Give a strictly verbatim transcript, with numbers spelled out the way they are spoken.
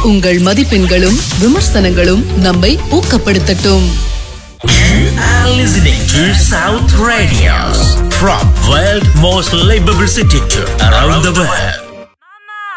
உங்கள் மதிப்பெண்களும் விமர்சனங்களும் நம்மை ஊக்கப்படுத்தட்டும். You are listening to South Radios from world most livable city to around the world.